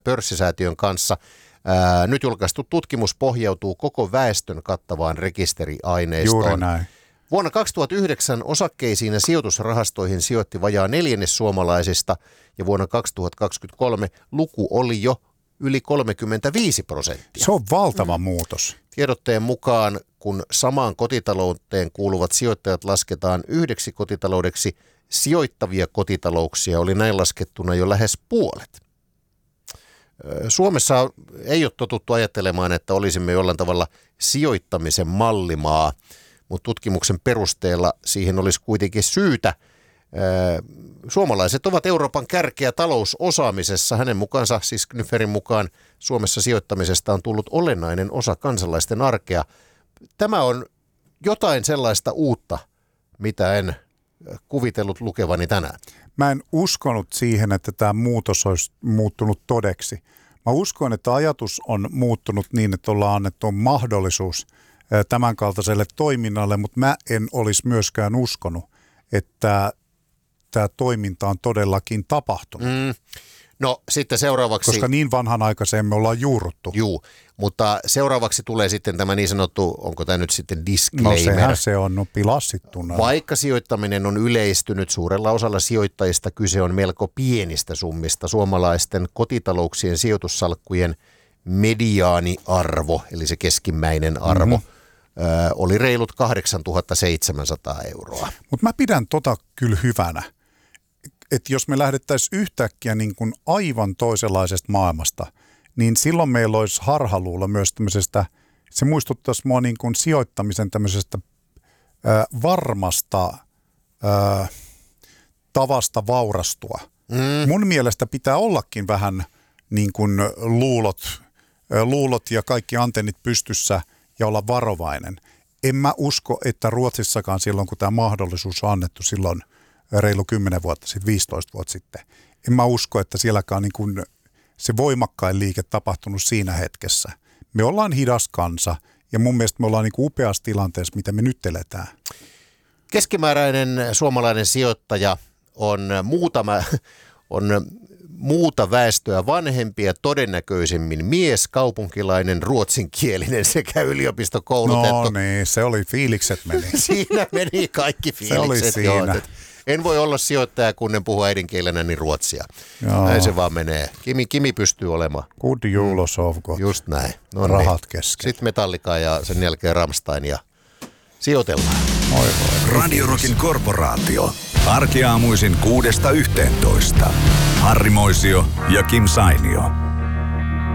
pörssisäätiön kanssa. Nyt julkaistu tutkimus pohjautuu koko väestön kattavaan rekisteriaineistoon. Juuri näin. Vuonna 2009 osakkeisiin ja sijoitusrahastoihin sijoitti vajaa 1/4 suomalaisista ja vuonna 2023 luku oli jo yli 35%. Se on valtava muutos. Tiedotteen mukaan, kun samaan kotitalouteen kuuluvat sijoittajat lasketaan yhdeksi kotitaloudeksi, sijoittavia kotitalouksia oli näin laskettuna jo lähes puolet. Suomessa ei ole totuttu ajattelemaan, että olisimme jollain tavalla sijoittamisen mallimaa, mutta tutkimuksen perusteella siihen olisi kuitenkin syytä. Suomalaiset ovat Euroopan kärkeä talousosaamisessa. Hänen mukaansa, siis Knyferin mukaan, Suomessa sijoittamisesta on tullut olennainen osa kansalaisten arkea. Tämä on jotain sellaista uutta, mitä en kuvitellut lukevani tänään. Mä en uskonut siihen, että tämä muutos olisi muuttunut todeksi. Mä uskon, että ajatus on muuttunut niin, että ollaan annettu mahdollisuus tämän kaltaiselle toiminnalle, mutta mä en olisi myöskään uskonut, että tämä toiminta on todellakin tapahtunut. No sitten seuraavaksi... Koska niin vanhanaikaiseen me ollaan juurruttu. Juu, mutta seuraavaksi tulee sitten tämä niin sanottu, onko tämä nyt sitten disclaimer? No sehän se on, no pilassittuna. Vaikka sijoittaminen on yleistynyt, suurella osalla sijoittajista kyse on melko pienistä summista. Suomalaisten kotitalouksien sijoitussalkkujen mediaaniarvo, eli se keskimmäinen arvo, oli reilut 8 700 euroa. Mutta mä pidän kyllä hyvänä. Että jos me lähdettäisiin yhtäkkiä niin kuin aivan toisenlaisesta maailmasta, niin silloin meillä olisi harhaluulla myös tämmöisestä, se muistuttaisi mua niin kuin sijoittamisen tämmöisestä varmasta tavasta vaurastua. Mun mielestä pitää ollakin vähän niin kuin luulot ja kaikki antennit pystyssä ja olla varovainen. En mä usko, että Ruotsissakaan silloin, kun tämä mahdollisuus on annettu silloin reilu 10 vuotta sitten, 15 vuotta sitten. En mä usko, että sielläkaan niin kuin se voimakkain liike tapahtunut siinä hetkessä. Me ollaan hidas kansa ja mun mielestä me ollaan niin kuin upeassa tilanteessa, mitä me nyt eletään. Keskimääräinen suomalainen sijoittaja on muuta väestöä vanhempi ja todennäköisemmin mies, kaupunkilainen, ruotsinkielinen sekä yliopistokoulutettu. No niin, se oli fiilikset meni. Siinä meni kaikki fiilikset. Se oli siinä. En voi olla sijoittaja, kun en puhu äidinkielenä niin ruotsia. Joo. Näin se vaan menee. Kimi pystyy olemaan. Good julos of God. Just näin. No rahat kesken. Sitten Metallica ja sen jälkeen Rammstein ja sijoitellaan. Moi. Radio Rockin korporaatio. Arkiaamuisin 6–11. Harri Moisio ja Kim Sainio.